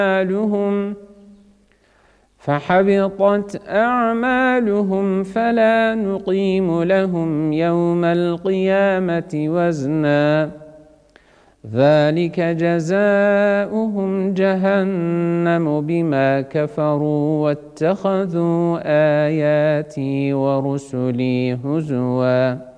فحبطت أعمالهم فلا نقيم لهم يوم القيامة وزنا ذلك جزاؤهم جهنم بما كفروا واتخذوا آياتي ورسلي هزوا